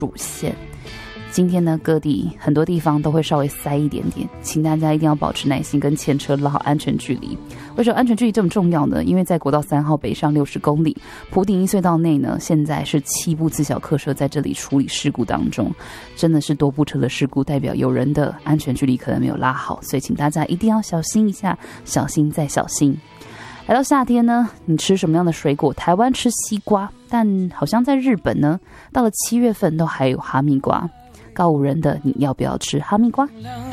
主线。今天呢，各地很多地方都会稍微塞一点点，请大家一定要保持耐心，跟前车拉好安全距离。为什么安全距离这么重要呢？因为在国道3号北上60公里，埔顶一隧道内呢，现在是7部自小客车在这里处理事故当中，真的是多部车的事故，代表有人的安全距离可能没有拉好，所以请大家一定要小心一下，小心再小心。来到夏天呢，你吃什么样的水果？台湾吃西瓜，但好像在日本呢，到了7月份都还有哈密瓜。告五人的，你要不要吃哈密瓜？